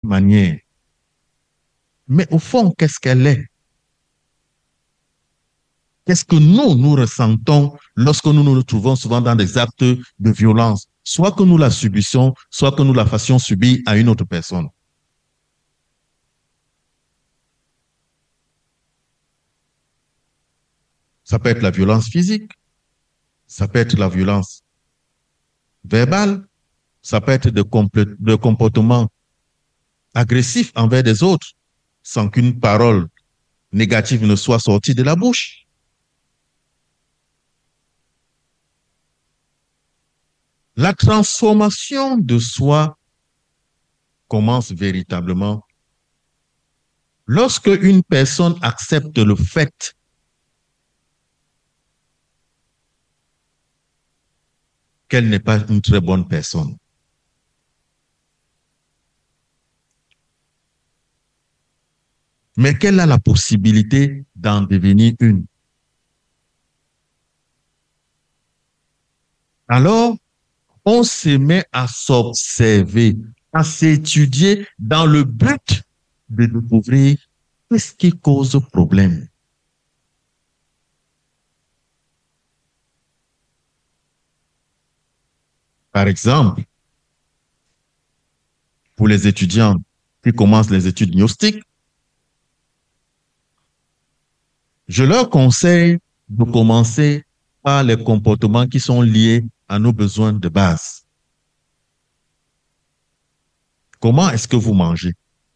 manière. Mais au fond, qu'est-ce qu'elle est? Qu'est-ce que nous ressentons lorsque nous nous retrouvons souvent dans des actes de violence, soit que nous la subissons, soit que nous la fassions subir à une autre personne? Ça peut être la violence physique, ça peut être la violence verbale, ça peut être de comportements agressifs envers des autres, sans qu'une parole négative ne soit sortie de la bouche. La transformation de soi commence véritablement lorsque une personne accepte le fait qu'elle n'est pas une très bonne personne. Mais qu'elle a la possibilité d'en devenir une. Alors, on se met à s'observer, à s'étudier dans le but de découvrir qu'est-ce qui cause problème. Par exemple, pour les étudiants qui commencent les études gnostiques, je leur conseille de commencer par les comportements qui sont liés à nos besoins de base. Comment est-ce que vous mangez?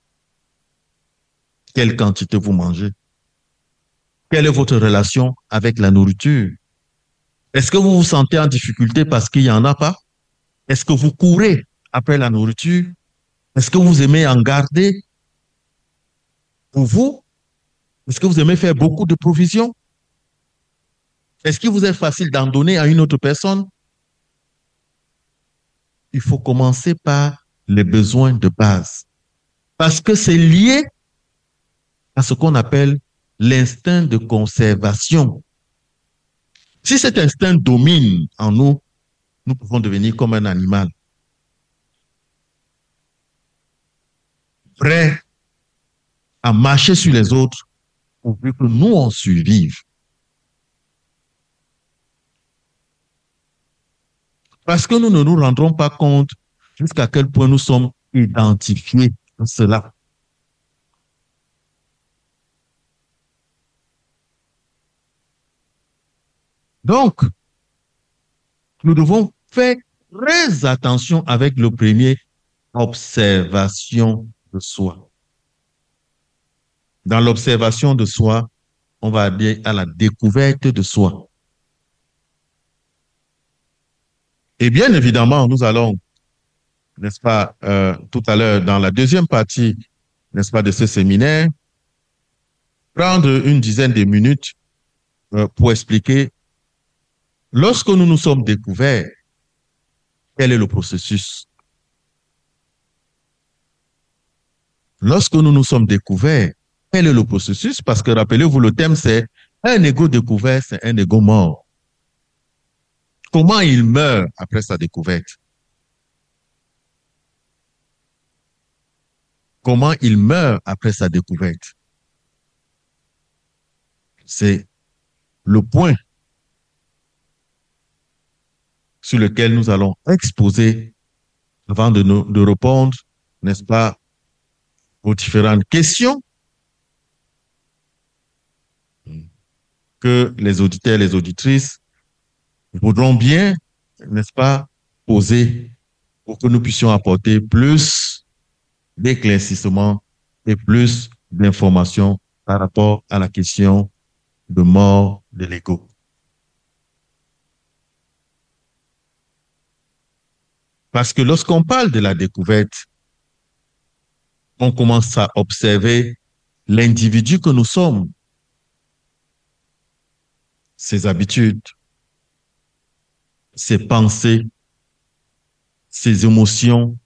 Quelle quantité vous mangez? Quelle est votre relation avec la nourriture? Est-ce que vous vous sentez en difficulté parce qu'il n'y en a pas? Est-ce que vous courez après la nourriture? Est-ce que vous aimez en garder pour vous? Est-ce que vous aimez faire beaucoup de provisions? Est-ce qu'il vous est facile d'en donner à une autre personne? Il faut commencer par les besoins de base. Parce que c'est lié à ce qu'on appelle l'instinct de conservation. Si cet instinct domine en nous, nous pouvons devenir comme un animal, prêt à marcher sur les autres pourvu que nous on survive. Parce que nous ne nous rendrons pas compte jusqu'à quel point nous sommes identifiés à cela. Donc, nous devons faire très attention avec le premier, observation de soi. Dans l'observation de soi, on va aller à la découverte de soi. Et bien évidemment, nous allons, n'est-ce pas, tout à l'heure, dans la deuxième partie, n'est-ce pas, de ce séminaire, prendre une dizaine de minutes pour expliquer, lorsque nous nous sommes découverts, quel est le processus? Lorsque nous nous sommes découverts, quel est le processus? Parce que rappelez-vous, le thème c'est un ego découvert, c'est un ego mort. Comment il meurt après sa découverte? Comment il meurt après sa découverte? C'est le point sur lequel nous allons exposer avant de répondre, n'est-ce pas, aux différentes questions que les auditeurs et les auditrices voudront bien, n'est-ce pas, poser pour que nous puissions apporter plus d'éclaircissement et plus d'informations par rapport à la question de mort de l'ego. Parce que lorsqu'on parle de la découverte, on commence à observer l'individu que nous sommes, ses habitudes, ses pensées, ses émotions,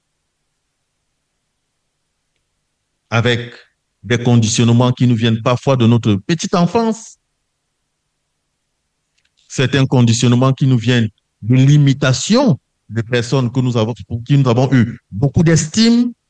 avec des conditionnements qui nous viennent parfois de notre petite enfance, certains conditionnements qui nous viennent de l'imitation de personnes que nous avons, pour qui nous avons eu beaucoup d'estime,